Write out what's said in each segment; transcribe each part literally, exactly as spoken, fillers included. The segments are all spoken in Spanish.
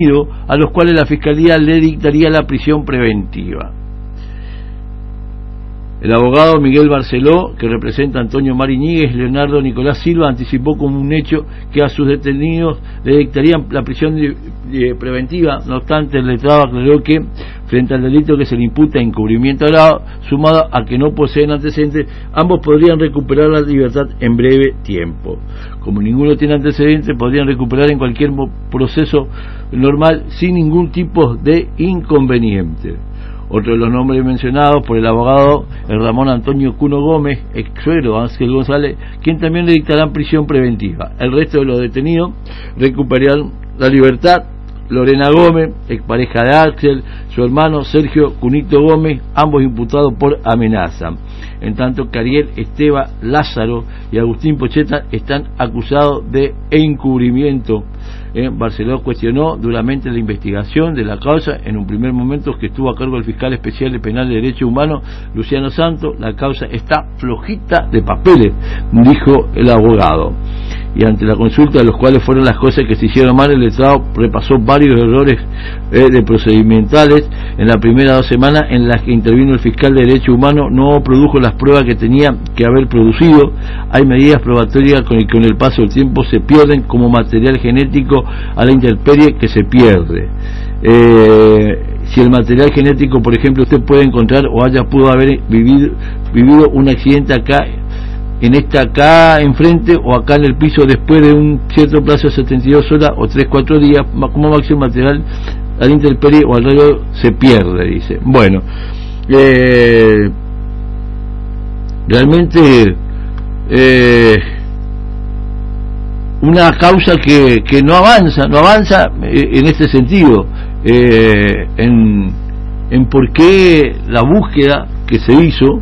a los cuales la Fiscalía le dictaría la prisión preventiva. El abogado Miguel Barceló, que representa a Antonio Mariñíguez, Leonardo Nicolás Silva, anticipó como un hecho que a sus detenidos le dictarían la prisión de, de preventiva. No obstante, el letrado aclaró que, frente al delito que se le imputa encubrimiento agravado, sumado a que no poseen antecedentes, ambos podrían recuperar la libertad en breve tiempo. Como ninguno tiene antecedentes, podrían recuperar en cualquier proceso normal sin ningún tipo de inconveniente. Otro de los nombres mencionados por el abogado es Ramón Antonio Cuno Gómez, ex suegro de Ángel González, quien también le dictarán prisión preventiva. El resto de los detenidos recuperarán la libertad. Lorena Gómez, expareja de Axel, su hermano Sergio Cunito Gómez, ambos imputados por amenaza. En tanto que Ariel Esteba Lázaro y Agustín Pocheta están acusados de encubrimiento. Eh, Barceló cuestionó duramente la investigación de la causa. En un primer momento que estuvo a cargo el fiscal especial de penal de derechos humanos, Luciano Santos, la causa está flojita de papeles, dijo el abogado. Y ante la consulta de los cuales fueron las cosas que se hicieron mal, el letrado repasó varios errores eh, de procedimentales en la primera dos semanas en las que intervino el fiscal de derechos humanos. No produjo las pruebas que tenía que haber producido. Hay medidas probatorias con el que con el paso del tiempo se pierden, como material genético a la intemperie que se pierde. Eh, si el material genético, por ejemplo, usted puede encontrar o haya pudo haber vivido, vivido un accidente acá en esta acá enfrente o acá en el piso después de un cierto plazo de setenta y dos horas o tres cuatro días, como máximo material al intemperie o al rayo se pierde, dice. Bueno, eh, realmente eh, una causa que, que no avanza, no avanza en este sentido, eh, en, en por qué la búsqueda que se hizo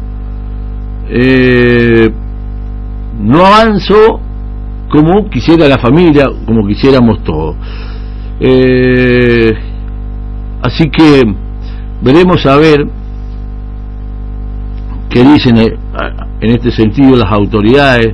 eh, no avanzó como quisiera la familia, como quisiéramos todos. Eh, así que veremos a ver qué dicen en este sentido las autoridades.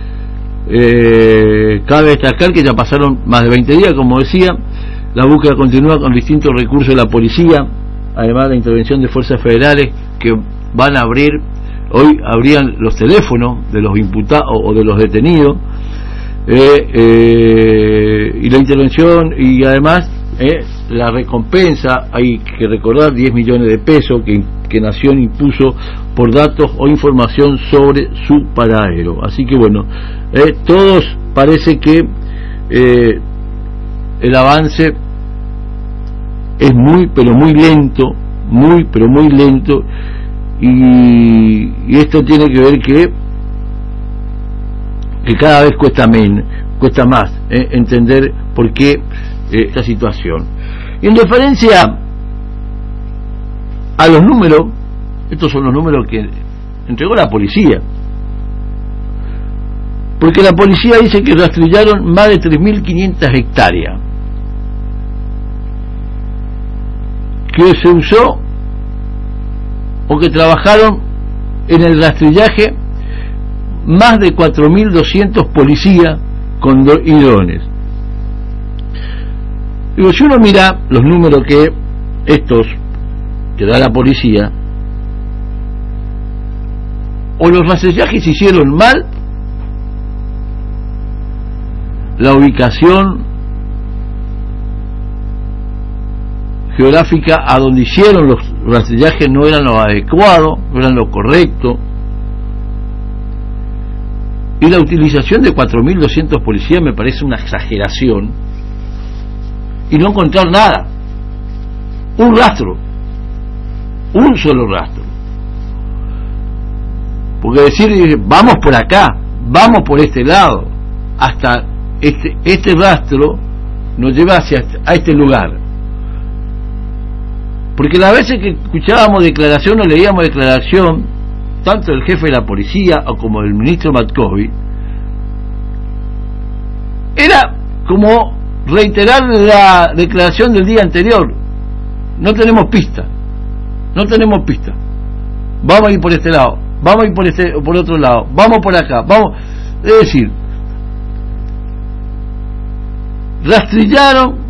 Eh, cabe destacar que ya pasaron más de veinte días, como decía. La búsqueda continúa con distintos recursos de la policía, además de la intervención de fuerzas federales que van a abrir. Hoy abrían los teléfonos de los imputados o de los detenidos, eh, eh, y la intervención y además eh, la recompensa. Hay que recordar diez millones de pesos que, que Nación impuso por datos o información sobre su paradero. Así que bueno, eh, todos parece que eh, el avance es muy pero muy lento, muy pero muy lento. Y, y esto tiene que ver que que cada vez cuesta menos, cuesta más eh, entender por qué eh, esta situación. Y en referencia a los números, estos son los números que entregó la policía, porque la policía dice que rastrillaron más de tres mil quinientas hectáreas que se usó o que trabajaron en el rastrillaje más de cuatro mil doscientos policías con do y drones. Digo, si uno mira los números que estos que da la policía, o los rastrillajes se hicieron mal, la ubicación geográfica a donde hicieron los rastrillajes no eran lo adecuado, no eran lo correcto, y la utilización de cuatro mil doscientos policías me parece una exageración, y no encontrar nada, un rastro, un solo rastro, porque decir vamos por acá, vamos por este lado, hasta este, este rastro nos lleva hacia a este lugar. Porque las veces que escuchábamos declaración o leíamos declaración, tanto del jefe de la policía o como del ministro Matkovi, era como reiterar la declaración del día anterior. No tenemos pista, no tenemos pista. Vamos a ir por este lado, vamos a ir por este, por otro lado, vamos por acá, vamos. Es decir, rastrillaron